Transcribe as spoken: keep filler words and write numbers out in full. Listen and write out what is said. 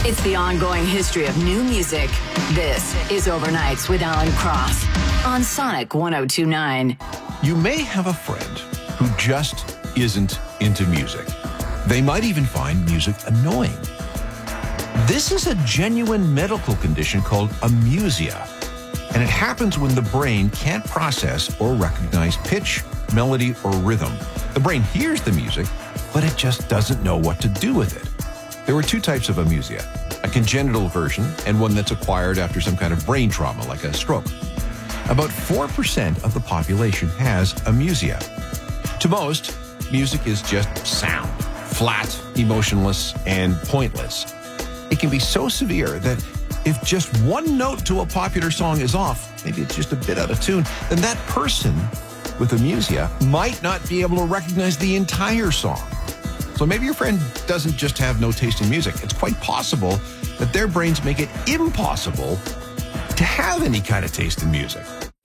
It's the ongoing history of new music. This is Overnights with Alan Cross on Sonic one oh two point nine. You may have a friend who just isn't into music. They might even find music annoying. This is a genuine medical condition called amusia, and it happens when the brain can't process or recognize pitch, melody, or rhythm. The brain hears the music, but it just doesn't know what to do with it. There are two types of amusia, a congenital version and one that's acquired after some kind of brain trauma, like a stroke. About four percent of the population has amusia. To most, music is just sound, flat, emotionless, and pointless. It can be so severe that if just one note to a popular song is off, maybe it's just a bit out of tune, then that person with amusia might not be able to recognize the entire song. So maybe your friend doesn't just have no taste in music. It's quite possible that their brains make it impossible to have any kind of taste in music.